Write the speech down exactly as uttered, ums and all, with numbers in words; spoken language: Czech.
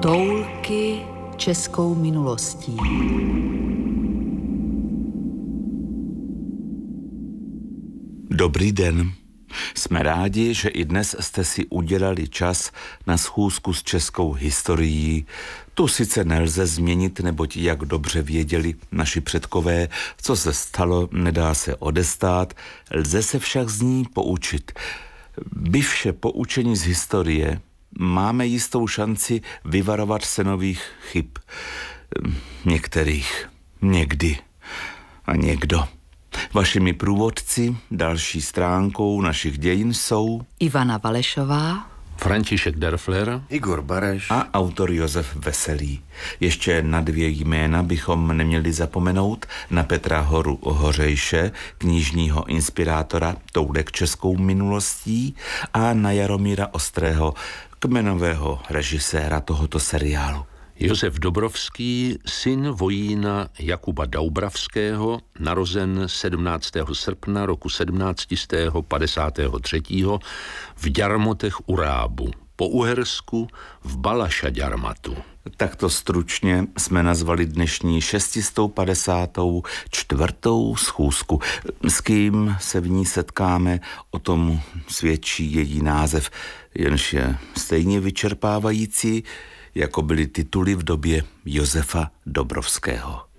Toulky českou minulostí. Dobrý den. Jsme rádi, že i dnes jste si udělali čas na schůzku s českou historií. Tu sice nelze změnit, neboť jak dobře věděli naši předkové, co se stalo, nedá se odestát, lze se však z ní poučit. Byvše poučení z historie máme jistou šanci vyvarovat se nových chyb. Některých, někdy a někdo. Vašimi průvodci další stránkou našich dějin jsou Ivana Valešová, František Derfler, Igor Bareš a autor Josef Veselý. Ještě na dvě jména bychom neměli zapomenout, na Petra Horu Hořejše, knižního inspirátora Toulek českou minulostí, a na Jaromíra Ostrého, kmenového režiséra tohoto seriálu. Josef Dobrovský, syn vojína Jakuba Daubravského, narozen sedmnáctého srpna roku sedmnáct set padesát tři v Ďarmotech u Rábu, po Uhersku v Balaša Ďarmatu. Takto stručně jsme nazvali dnešní šestistou padesátou čtvrtou schůzku. S kým se v ní setkáme, o tom svědčí její název, jenž je stejně vyčerpávající, jako byly tituly v době Josefa Dobrovského.